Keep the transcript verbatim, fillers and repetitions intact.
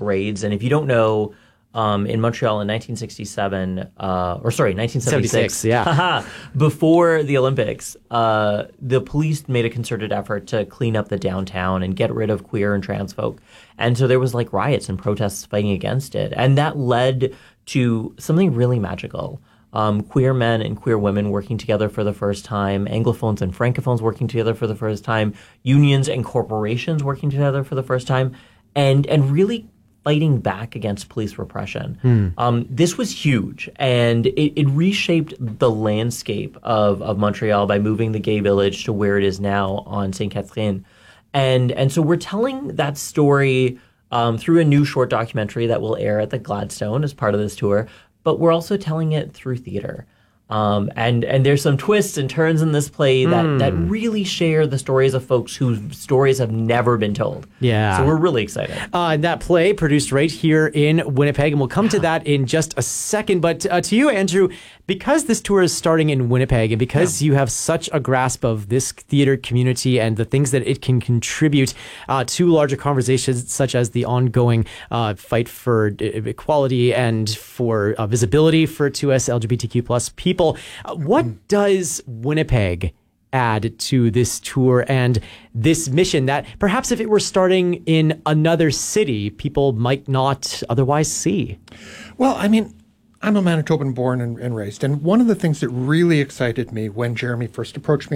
raids. And if you don't know, um, in Montreal in nineteen sixty-seven, uh, or sorry, nineteen seventy-six, seventy-six, yeah. before the Olympics, uh, the police made a concerted effort to clean up the downtown and get rid of queer and trans folk. And so there was like riots and protests fighting against it. And that led to something really magical. Um, queer men and queer women working together for the first time, Anglophones and Francophones working together for the first time, unions and corporations working together for the first time, and and really fighting back against police repression. Hmm. Um, this was huge, and it, it reshaped the landscape of, of Montreal by moving the gay village to where it is now on Sainte Catherine. And, and so we're telling that story um, through a new short documentary that will air at the Gladstone as part of this tour, but we're also telling it through theater. Um, and, and there's some twists and turns in this play that, mm. that really share the stories of folks whose stories have never been told. Yeah. So we're really excited. Uh, and that play produced right here in Winnipeg, and we'll come yeah. to that in just a second. But uh, to you, Andrew, because this tour is starting in Winnipeg and because yeah. you have such a grasp of this theater community and the things that it can contribute uh, to larger conversations such as the ongoing uh, fight for equality and for uh, visibility for two S L G B T Q plus people, Uh, what does Winnipeg add to this tour and this mission that perhaps if it were starting in another city, people might not otherwise see? Well, I mean, I'm a Manitoban born and, and raised, and one of the things that really excited me when Jeremy first approached me